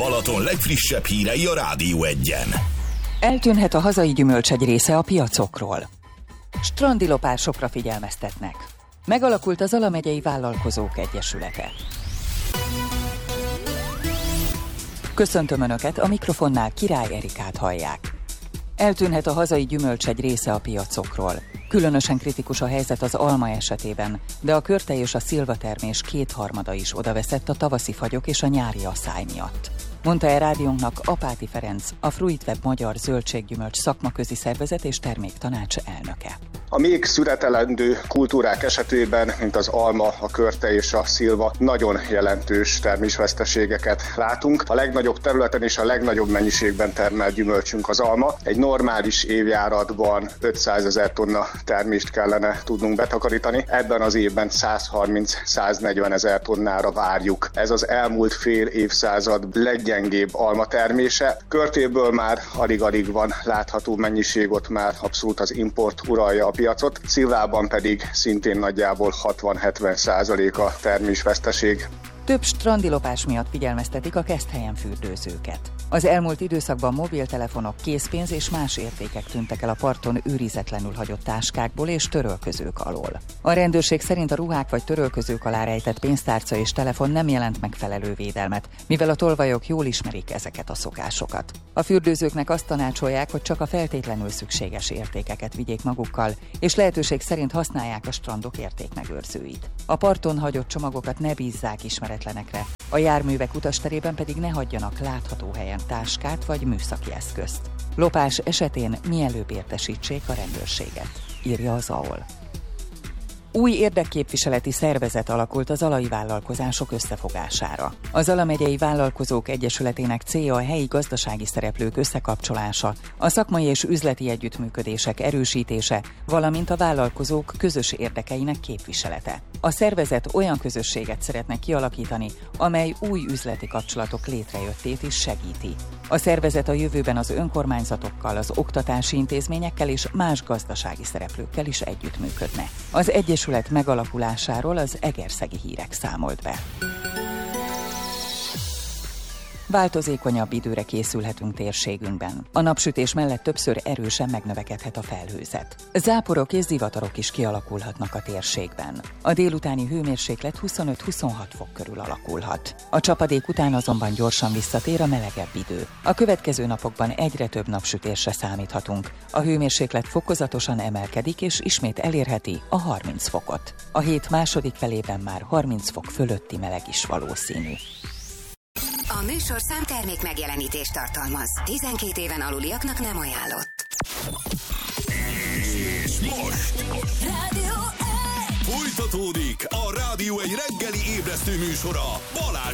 Balaton legfrissebb hírei a Rádió Egyen. Eltűnhet a hazai gyümölcs egy része a piacokról. Strandilopásokra figyelmeztetnek. Megalakult az Zala megyei Vállalkozók Egyesülete. Köszöntöm Önöket, a mikrofonnál Király Erikát hallják. Eltűnhet a hazai gyümölcs egy része a piacokról. Különösen kritikus a helyzet az alma esetében, de a körtej és a szilvatermés kétharmada is odaveszett a tavaszi fagyok és a nyári asszály miatt. Mondta el rádiónknak Apáti Ferenc, a Fruitweb Magyar Zöldséggyümölcs Szakmaközi Szervezet és Terméktanács elnöke. A még szüretelendő kultúrák esetében, mint az alma, a körte és a szilva, nagyon jelentős termésveszteségeket látunk. A legnagyobb területen és a legnagyobb mennyiségben termelt gyümölcsünk az alma. Egy normális évjáratban 500 000 tonna termést kellene tudnunk betakarítani. Ebben az évben 130-140 000 tonnára várjuk. Ez az elmúlt fél évszázad leggyengébb alma termése. Körtéből már alig-alig van látható mennyiség, ott már abszolút az import uralja a piacot, szilvában pedig szintén nagyjából 60-70% a termésveszteség. Több strandilopás miatt figyelmeztetik a Keszthelyen fürdőzőket. Az elmúlt időszakban mobiltelefonok, készpénz és más értékek tűntek el a parton őrizetlenül hagyott táskákból és törölközők alól. A rendőrség szerint a ruhák vagy törölközők alá rejtett pénztárca és telefon nem jelent megfelelő védelmet, mivel a tolvajok jól ismerik ezeket a szokásokat. A fürdőzőknek azt tanácsolják, hogy csak a feltétlenül szükséges értékeket vigyék magukkal, és lehetőség szerint használják a strandok értékmegőrzőit. A parton hagyott csomagokat ne bízzák ismeretlenekre, a járművek utasterében pedig ne hagyjanak látható helyen táskát vagy műszaki eszközt. Lopás esetén mielőbb értesítsék a rendőrséget, írja az AOL. Új érdekképviseleti szervezet alakult a zalai vállalkozások összefogására. A Zala megyei Vállalkozók Egyesületének célja a helyi gazdasági szereplők összekapcsolása, a szakmai és üzleti együttműködések erősítése, valamint a vállalkozók közös érdekeinek képviselete. A szervezet olyan közösséget szeretne kialakítani, amely új üzleti kapcsolatok létrejöttét is segíti. A szervezet a jövőben az önkormányzatokkal, az oktatási intézményekkel és más gazdasági szereplőkkel is együttműködne. Az egyesület megalakulásáról az Egerszegi Hírek számolt be. Változékonyabb időre készülhetünk térségünkben. A napsütés mellett többször erősen megnövekedhet a felhőzet. Záporok és zivatarok is kialakulhatnak a térségben. A délutáni hőmérséklet 25-26 fok körül alakulhat. A csapadék után azonban gyorsan visszatér a melegebb idő. A következő napokban egyre több napsütésre számíthatunk. A hőmérséklet fokozatosan emelkedik és ismét elérheti a 30 fokot. A hét második felében már 30 fok fölötti meleg is valószínű. A műsorszám termék megjelenítést tartalmaz. 12 éven aluliaknak nem ajánlott. És most Rádió folytatódik a Rádió egy reggeli ébresztő műsora Balázs